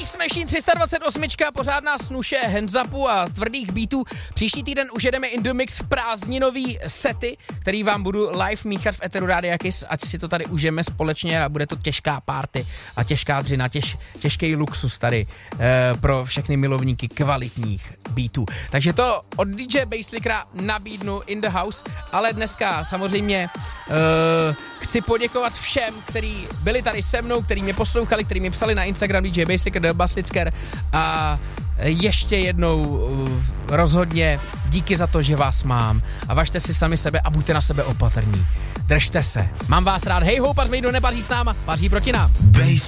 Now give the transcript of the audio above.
Bass Machine 328, pořádná snuše hands-upu a tvrdých beatů. Příští týden už jedeme in the mix prázdninový sety, který vám budu live míchat v Eteru Rádia Kiss, ať si to tady užijeme společně a bude to těžká party a těžká dřina, těžký luxus tady pro všechny milovníky kvalitních beatů. Takže to od DJ Basslickera nabídnu in the house, ale dneska samozřejmě chci poděkovat všem, kteří byli tady se mnou, kteří mě poslouchali, kteří mě psali na Instagram DJ Basslicker, Basslicker a ještě jednou rozhodně díky za to, že vás mám a važte si sami sebe a buďte na sebe opatrní. Držte se. Mám vás rád. Hej ho, pař do neba, paří s náma, paří proti nám.